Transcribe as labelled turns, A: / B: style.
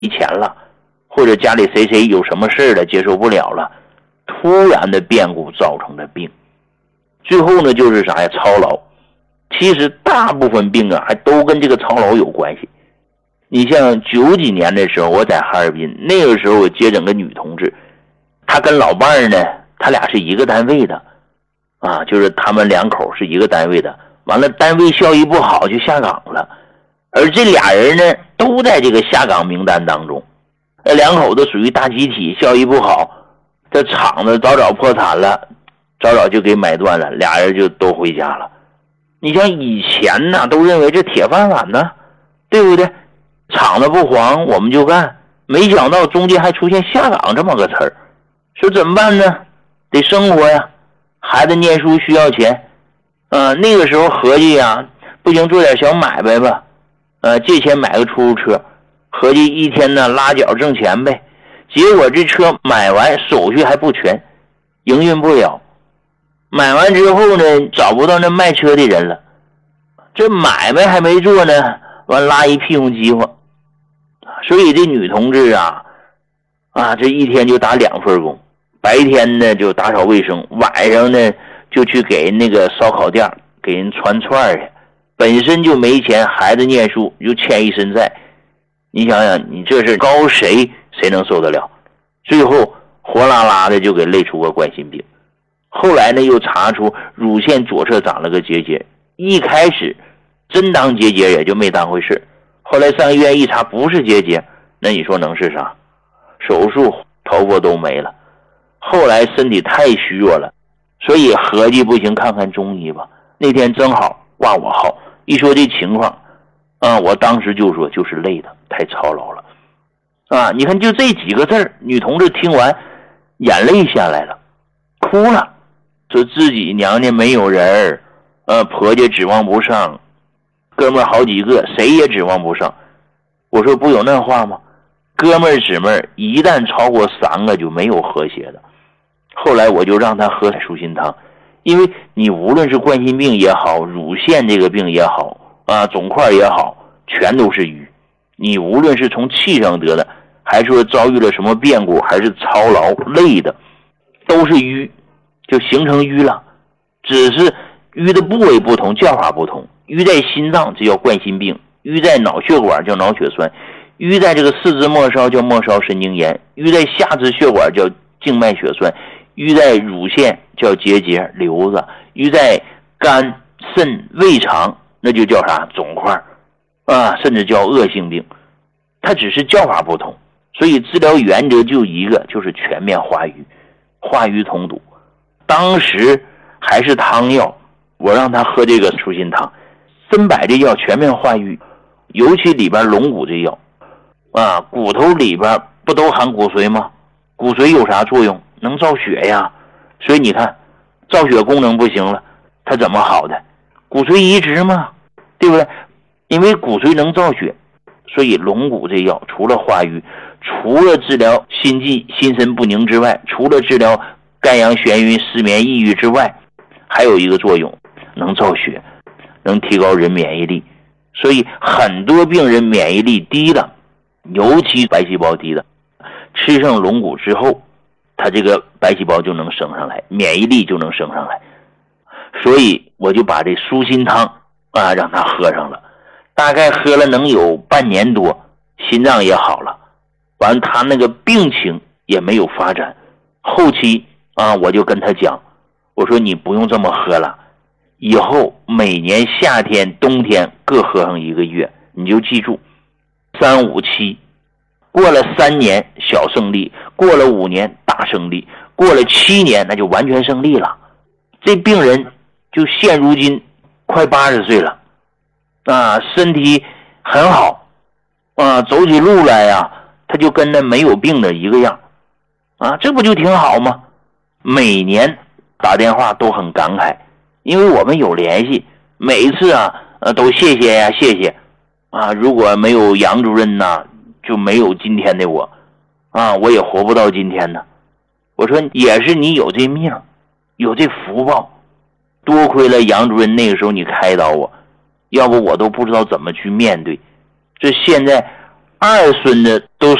A: 钱了，或者家里谁有什么事了，接受不了了，突然的变故造成的病。最后呢，就是啥呀？操劳。其实大部分病啊，还都跟这个操劳有关系。你像90几年的时候，我在哈尔滨，那个时候我接诊个女同志，她跟老伴儿呢，他俩是一个单位的啊，就是他们两口是一个单位的，完了单位效益不好就下岗了，而这俩人呢都在这个下岗名单当中。两口子属于大集体，效益不好，这厂子早破产了，早就给买断了，俩人就都回家了。你像以前呢，都认为这铁饭碗呢，对不对？厂子不黄我们就干，没想到中间还出现下岗这么个词儿。说怎么办呢？得生活呀，孩子念书需要钱，那个时候合计呀，不行做点小买卖吧，借钱买个出租车，合计一天呢拉脚挣钱呗。结果这车买完手续还不全，营运不了。买完之后呢，找不到那卖车的人了，这买卖还没做呢，完拉一屁股饥荒。所以这女同志啊，这一天就打2份工，白天呢就打扫卫生，晚上呢就去给那个烧烤店给人传串去。本身就没钱，孩子念书又欠一身债，你想想，你这是高谁能受得了？最后火辣辣的就给累出个冠心病。后来呢，又查出乳腺左侧长了个结节，一开始真当结节也就没当回事，后来上医院一查不是结节，那你说能是啥？手术头发都没了。后来身体太虚弱了，所以合计不行，看看中医吧。那天正好挂我号，一说这情况我当时就说就是累的，太操劳了你看就这几个字，女同志听完眼泪下来了，哭了，说自己娘家没有人婆家指望不上，哥们儿好几个谁也指望不上。我说不有那话吗？哥们儿姊妹儿一旦超过3个就没有和谐的。后来我就让他喝舒心汤，因为你无论是冠心病也好，乳腺这个病也好肿块也好，全都是瘀。你无论是从气上得的，还是说遭遇了什么变故，还是操劳累的，都是瘀，就形成瘀了。只是瘀的部位不同，叫法不同。瘀在心脏这叫冠心病，瘀在脑血管叫脑血栓，瘀在这个四肢末梢叫末梢神经炎，瘀在下肢血管叫静脉血栓，瘀在乳腺叫结节瘤子，瘀在肝肾胃肠那就叫啥肿块甚至叫恶性病。它只是叫法不同，所以治疗原则就一个，就是全面化瘀，化瘀通堵。当时还是汤药，我让他喝这个舒心汤，参柏这药全面化瘀，尤其里边龙骨这药骨头里边不都含骨髓吗？骨髓有啥作用？能造血呀。所以你看造血功能不行了，它怎么好的？骨髓移植嘛，对不对？因为骨髓能造血，所以龙骨这药除了化瘀，除了治疗心悸心神不宁之外，除了治疗肝阳眩晕失眠抑郁之外，还有一个作用，能造血，能提高人免疫力。所以很多病人免疫力低了，尤其白细胞低的，吃上龙骨之后，他这个白细胞就能升上来，免疫力就能升上来。所以我就把这舒心汤让他喝上了，大概喝了能有半年多，心脏也好了，完他那个病情也没有发展。后期我就跟他讲，我说你不用这么喝了，以后每年夏天冬天各喝上1个月，你就记住3、5、7，过了3年小胜利，过了5年大胜利，过了7年那就完全胜利了。这病人就现如今快80岁了身体很好走起路来他就跟那没有病的一个样这不就挺好吗？每年打电话都很感慨，因为我们有联系，每一次都谢谢呀谢谢如果没有杨主任就没有今天的我我也活不到今天呢。我说也是你有这命，有这福报，多亏了杨主任那个时候你开导我，要不我都不知道怎么去面对。这现在二孙子都